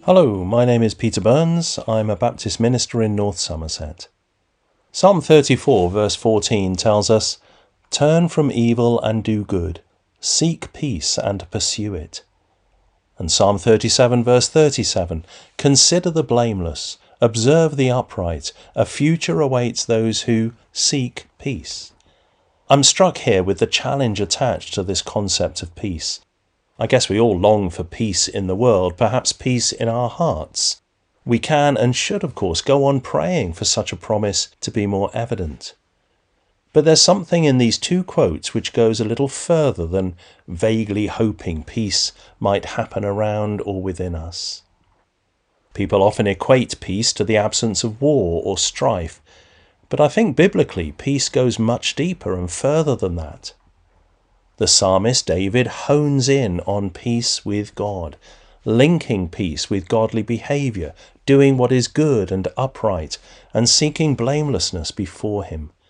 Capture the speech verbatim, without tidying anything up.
Hello, my name is Peter Burns. I'm a Baptist minister in North Somerset. Psalm thirty-four verse fourteen tells us, "Turn from evil and do good, seek peace and pursue it." And Psalm thirty-seven verse thirty-seven, "Consider the blameless, observe the upright, a future awaits those who seek peace." I'm struck here with the challenge attached to this concept of peace. I guess we all long for peace in the world, perhaps peace in our hearts. We can and should, of course, go on praying for such a promise to be more evident. But there's something in these two quotes which goes a little further than vaguely hoping peace might happen around or within us. People often equate peace to the absence of war or strife, but I think biblically peace goes much deeper and further than that. The psalmist David hones in on peace with God, linking peace with godly behaviour, doing what is good and upright, and seeking blamelessness before him.